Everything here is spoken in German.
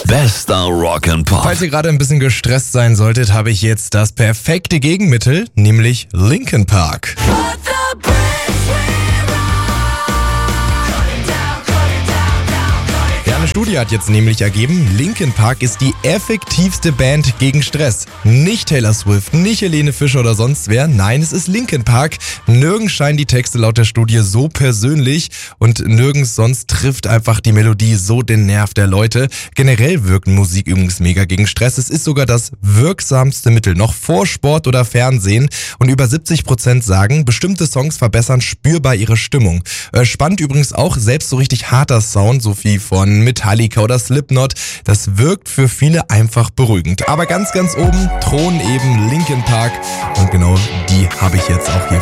Bester Rock and Pop. Falls ihr gerade ein bisschen gestresst sein solltet, habe ich jetzt das perfekte Gegenmittel, nämlich Linkin Park. Eine Studie hat jetzt nämlich ergeben, Linkin Park ist die effektivste Band gegen Stress. Nicht Taylor Swift, nicht Helene Fischer oder sonst wer, nein, es ist Linkin Park. Nirgends scheinen die Texte laut der Studie so persönlich und nirgends sonst trifft einfach die Melodie so den Nerv der Leute. Generell wirkt Musik übrigens mega gegen Stress. Es ist sogar das wirksamste Mittel, noch vor Sport oder Fernsehen. Und über 70% sagen, bestimmte Songs verbessern spürbar ihre Stimmung. Spannend übrigens auch, selbst so richtig harter Sound, so wie von Metallica oder Slipknot, das wirkt für viele einfach beruhigend. Aber ganz oben thronen eben Linkin Park und genau die habe ich jetzt auch hier